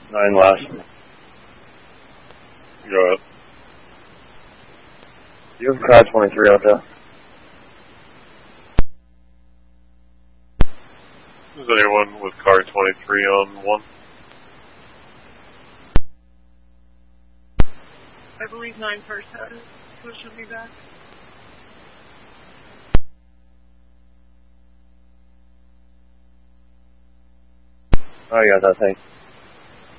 9 last. Go ahead. You have car 23 out there. Is anyone with car 23 on 1? I believe 9 first has it, so it should be back. Oh, yeah, that thing.